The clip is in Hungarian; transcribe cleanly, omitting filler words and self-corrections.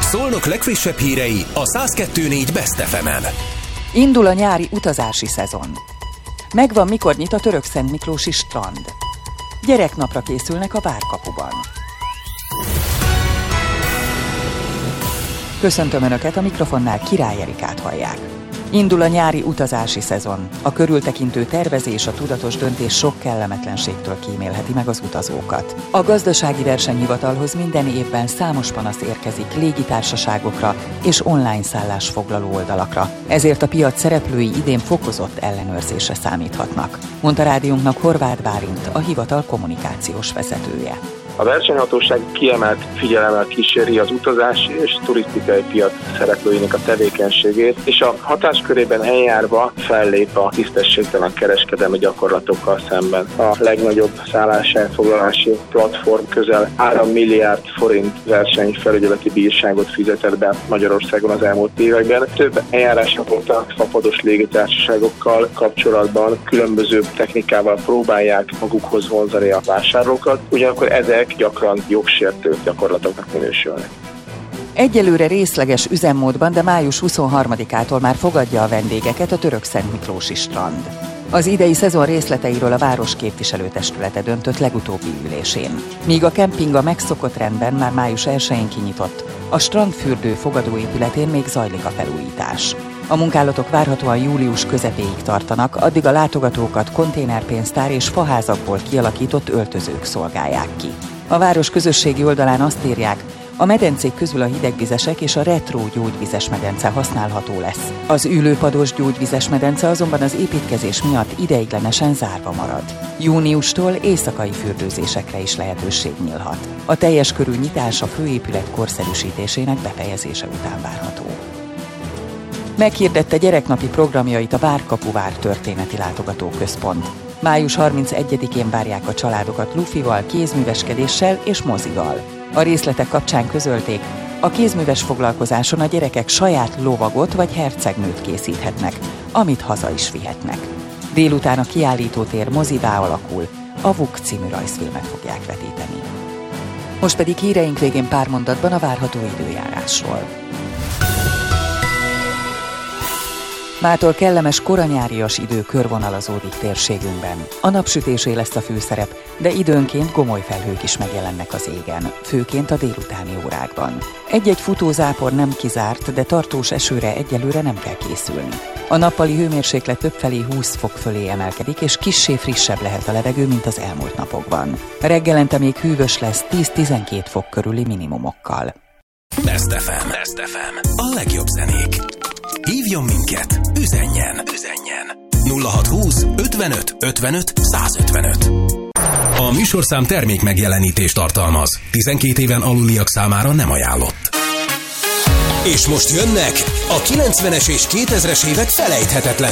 Szolnok legfrissebb hírei a 102.4 Best FM-en. Indul a nyári utazási szezon. Megvan, mikor nyit a Törökszentmiklósi strand. Gyereknapra készülnek a Várkapuban. Köszöntöm Önöket, a mikrofonnál Király Erikát hallják. Indul a nyári utazási szezon. A körültekintő tervezés, a tudatos döntés sok kellemetlenségtől kímélheti meg az utazókat. A gazdasági versenyhivatalhoz minden évben számos panasz érkezik légitársaságokra és online szállásfoglaló oldalakra. Ezért a piac szereplői idén fokozott ellenőrzésre számíthatnak, mondta rádiónknak Horváth Bálint, a hivatal kommunikációs vezetője. A versenyhatóság kiemelt figyelemmel kíséri az utazási és turisztikai piac szereplőinek a tevékenységét, és a hatáskörében eljárva fellép a tisztességtelen kereskedelmi gyakorlatokkal szemben. A legnagyobb szálláselfoglalási platform közel 3 milliárd forint versenyfelügyeleti bírságot fizetett be Magyarországon az elmúlt években. Több eljárásra volt a fapados légitársaságokkal kapcsolatban, különböző technikával próbálják magukhoz vonzani a vásárlókat, ugyanakkor ezek gyakran jogsértő gyakorlatoknak minősülnek. Egyelőre részleges üzemmódban, de május 23-ától már fogadja a vendégeket a Törökszentmiklósi strand. Az idei szezon részleteiről a város képviselőtestülete döntött legutóbbi ülésén. Míg a kemping a megszokott rendben már május 1-én kinyitott, a strandfürdő fogadóépületén még zajlik a felújítás. A munkálatok várhatóan július közepéig tartanak, addig a látogatókat konténerpénztár és faházakból kialakított öltözők szolgálják ki. A város közösségi oldalán azt írják, a medencék közül a hidegvizesek és a retro gyógyvizes medence használható lesz. Az ülőpados gyógyvizes medence azonban az építkezés miatt ideiglenesen zárva marad. Júniustól éjszakai fürdőzésekre is lehetőség nyílhat. A teljes körű nyitás a főépület korszerűsítésének befejezése után várható. Meghirdette gyereknapi programjait a Várkapuvár történeti látogatóközpont. Május 31-én várják a családokat lufival, kézműveskedéssel és mozival. A részletek kapcsán közölték, a kézműves foglalkozáson a gyerekek saját lovagot vagy hercegnőt készíthetnek, amit haza is vihetnek. Délután a kiállítótér mozivá alakul, a VUK című rajzfilmet fogják vetíteni. Most pedig híreink végén pár mondatban a várható időjárásról. Mától kellemes koranyárias idő körvonalazódik térségünkben. A napsütésé lesz a főszerep, de időnként gomoly felhők is megjelennek az égen, főként a délutáni órákban. Egy-egy futózápor nem kizárt, de tartós esőre egyelőre nem kell készülni. A nappali hőmérséklet többfelé 20 fok fölé emelkedik, és kissé frissebb lehet a levegő, mint az elmúlt napokban. Reggelente még hűvös lesz 10-12 fok körüli minimumokkal. Best FM. A legjobb zenék. Hívjon minket, üzenjen. 0620 55 55 155. A műsorszám termék megjelenítést tartalmaz. 12 éven aluliak számára nem ajánlott. És most jönnek a 90-es és 2000-es évek felejthetetlen